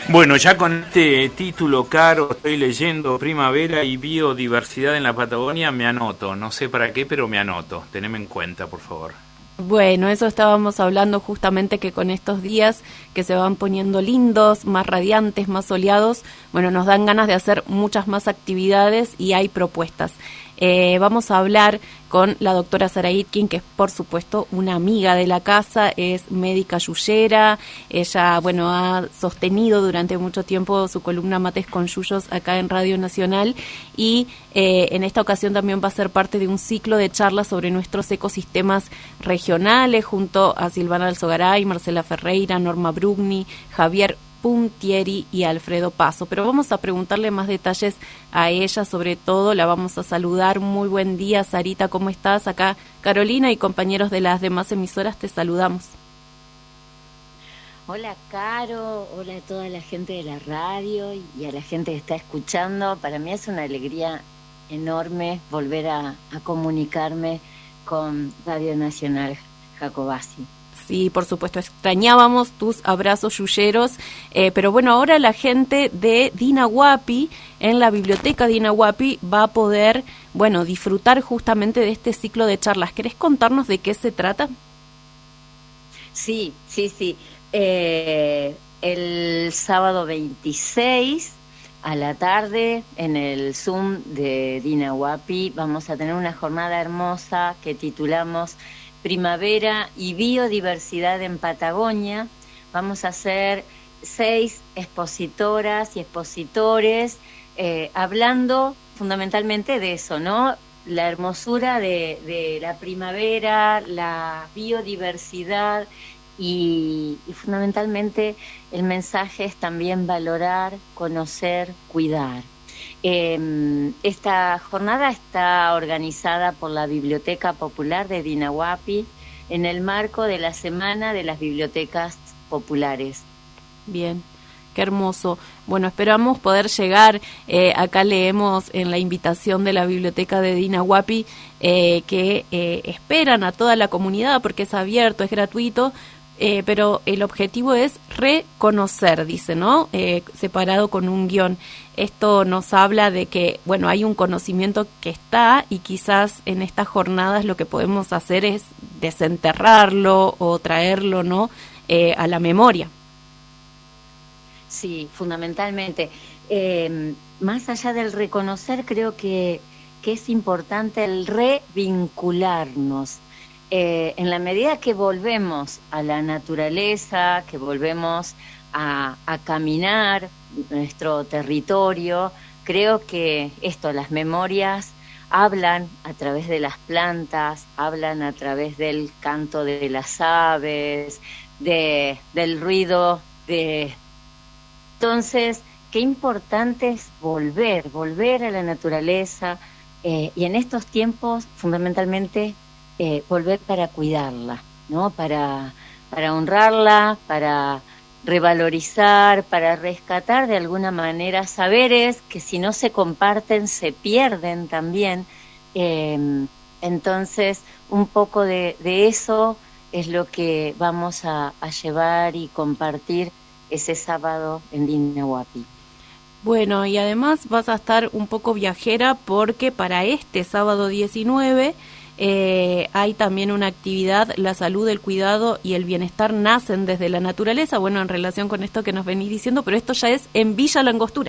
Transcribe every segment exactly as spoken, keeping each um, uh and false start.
Bueno, ya con este título caro, estoy leyendo Primavera y Biodiversidad en la Patagonia, me anoto. No sé para qué, pero me anoto. Teneme en cuenta, por favor. Bueno, eso estábamos hablando justamente, que con estos días que se van poniendo lindos, más radiantes, más soleados, bueno, nos dan ganas de hacer muchas más actividades y hay propuestas. Eh, vamos a hablar con la doctora Sara Aitken, que es por supuesto una amiga de la casa, es médica yuyera. Ella, bueno, ha sostenido durante mucho tiempo su columna Mates con Yuyos acá en Radio Nacional y eh, en esta ocasión también va a ser parte de un ciclo de charlas sobre nuestros ecosistemas regionales junto a Silvana Alzogaray, Marcela Ferreira, Norma Brugni, Javier Puntieri y Alfredo Paso, pero vamos a preguntarle más detalles a ella, sobre todo la vamos a saludar. Muy buen día, Sarita, ¿cómo estás? Acá Carolina y compañeros de las demás emisoras te saludamos. Hola, Caro, hola a toda la gente de la radio y a la gente que está escuchando. Para mí es una alegría enorme volver a, a comunicarme con Radio Nacional Jacobasi. Sí, por supuesto, extrañábamos tus abrazos yuyeros, eh, pero bueno, ahora la gente de Dinahuapi, en la biblioteca Dinahuapi, va a poder, bueno, disfrutar justamente de este ciclo de charlas. ¿Querés contarnos de qué se trata? Sí, sí, sí. Eh, el sábado veintiséis a la tarde, en el Zoom de Dinahuapi, vamos a tener una jornada hermosa que titulamos Primavera y Biodiversidad en Patagonia. Vamos a hacer seis expositoras y expositores eh, hablando fundamentalmente de eso, ¿no? La hermosura de, de la primavera, la biodiversidad y, y fundamentalmente el mensaje es también valorar, conocer, cuidar. Eh, esta jornada está organizada por la Biblioteca Popular de Dinahuapi en el marco de la Semana de las Bibliotecas Populares. Bien, qué hermoso. Bueno, esperamos poder llegar. Eh, acá leemos en la invitación de la Biblioteca de Dinahuapi eh, que eh, esperan a toda la comunidad porque es abierto, es gratuito. Eh, pero el objetivo es reconocer, dice, ¿no? Eh, separado con un guión. Esto nos habla de que, bueno, hay un conocimiento que está y quizás en estas jornadas lo que podemos hacer es desenterrarlo o traerlo, ¿no? Eh, a la memoria. Sí, fundamentalmente. Eh, más allá del reconocer, creo que, que es importante el revincularnos. Eh, en la medida que volvemos a la naturaleza, que volvemos a, a caminar nuestro territorio, creo que esto, las memorias hablan a través de las plantas, hablan a través del canto de las aves, de, del ruido de... Entonces, qué importante es volver, volver a la naturaleza eh, y en estos tiempos fundamentalmente Eh, volver para cuidarla, ¿no? Para, para honrarla, para revalorizar, para rescatar de alguna manera saberes que si no se comparten se pierden también. Eh, entonces, un poco de, de eso es lo que vamos a, a llevar y compartir ese sábado en Dinahuapi. Bueno, y además vas a estar un poco viajera porque para este sábado diecinueve Eh, hay también una actividad, la salud, el cuidado y el bienestar nacen desde la naturaleza, bueno, en relación con esto que nos venís diciendo, pero esto ya es en Villa La Angostura.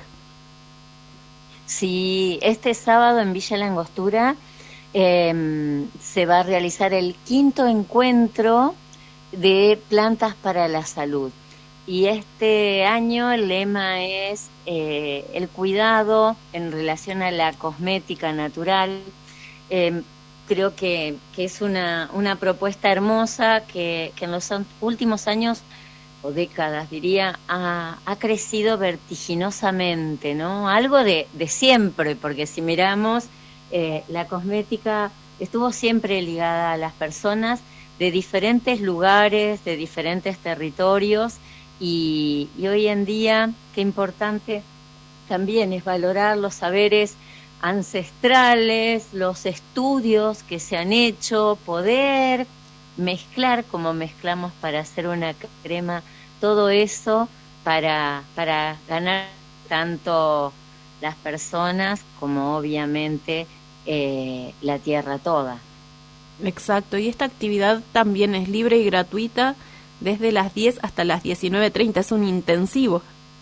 Sí, este sábado en Villa La Angostura eh, se va a realizar el quinto encuentro de plantas para la salud. Y este año el lema es eh, el cuidado en relación a la cosmética natural. Eh, Creo que, que es una, una propuesta hermosa que, que en los últimos años, o décadas diría, ha, ha crecido vertiginosamente, ¿no? Algo de, de siempre, porque si miramos, eh, la cosmética estuvo siempre ligada a las personas de diferentes lugares, de diferentes territorios, y, y hoy en día, qué importante también es valorar los saberes ancestrales, los estudios que se han hecho, poder mezclar como mezclamos para hacer una crema, todo eso para, para ganar tanto las personas como obviamente eh, la tierra toda. Exacto, y esta actividad también es libre y gratuita desde las diez hasta las diecinueve treinta, es un intensivo.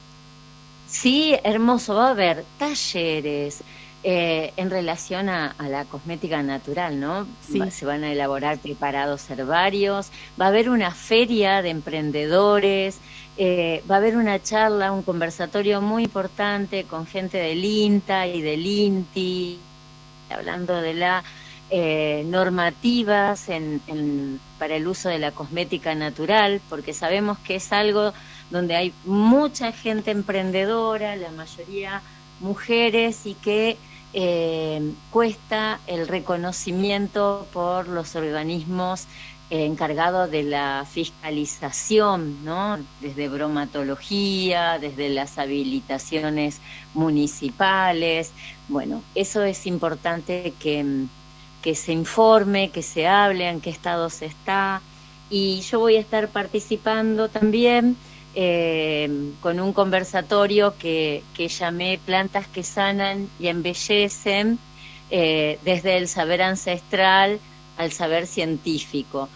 Sí, hermoso, va a haber talleres eh, en relación a, a la cosmética natural, ¿no? Sí. Va, se van a elaborar preparados herbarios, va a haber una feria de emprendedores, eh, va a haber una charla, un conversatorio muy importante con gente del INTA y del INTI, hablando de la eh, normativas en, en, para el uso de la cosmética natural, porque sabemos que es algo donde hay mucha gente emprendedora, la mayoría mujeres, y que eh, cuesta el reconocimiento por los organismos eh, encargados de la fiscalización, ¿no? Desde bromatología, desde las habilitaciones municipales. Bueno, eso es importante que, que se informe, que se hable en qué estado se está, y yo voy a estar participando también Eh, con un conversatorio que, que llamé Plantas que sanan y embellecen, eh, desde el saber ancestral al saber científico.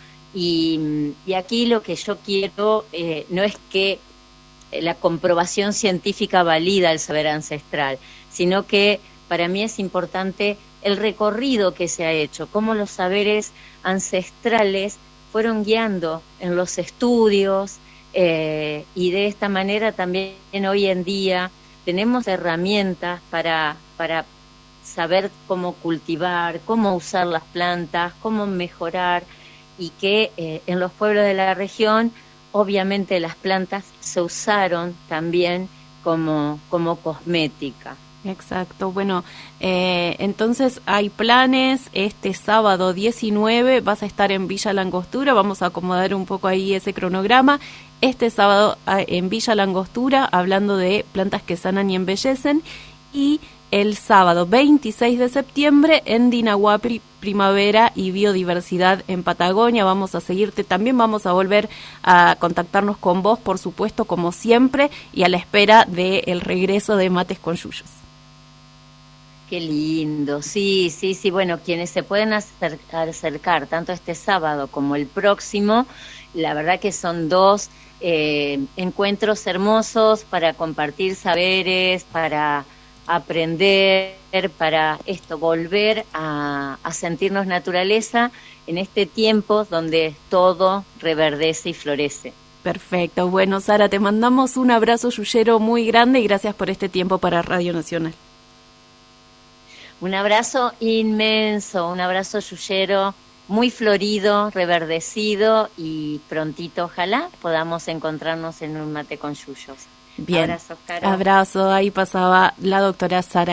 Y, y aquí lo que yo quiero eh, no es que la comprobación científica valida el saber ancestral, sino que para mí es importante el recorrido que se ha hecho, cómo los saberes ancestrales fueron guiando en los estudios. Eh, y de esta manera también hoy en día tenemos herramientas para, para saber cómo cultivar, cómo usar las plantas, cómo mejorar, y que eh, en los pueblos de la región obviamente las plantas se usaron también como, como cosmética. Exacto, bueno, eh, entonces hay planes, este sábado diecinueve vas a estar en Villa Langostura, vamos a acomodar un poco ahí ese cronograma, este sábado en Villa Langostura hablando de plantas que sanan y embellecen, y el sábado veintiséis de septiembre en Dinahuapi, Primavera y Biodiversidad en Patagonia. Vamos a seguirte, también vamos a volver a contactarnos con vos, por supuesto, como siempre, y a la espera del regreso de Mates con Yuyos. Qué lindo, sí, sí, sí, bueno, quienes se pueden acercar, acercar tanto este sábado como el próximo, la verdad que son dos eh, encuentros hermosos para compartir saberes, para aprender, para esto, volver a, a sentirnos naturaleza en este tiempo donde todo reverdece y florece. Perfecto, bueno, Sara, te mandamos un abrazo yuyero muy grande y gracias por este tiempo para Radio Nacional. Un abrazo inmenso, un abrazo yuyero, muy florido, reverdecido, y prontito ojalá podamos encontrarnos en un mate con yuyos. Bien, Abrazos, Caro. Abrazo, ahí pasaba la doctora Sara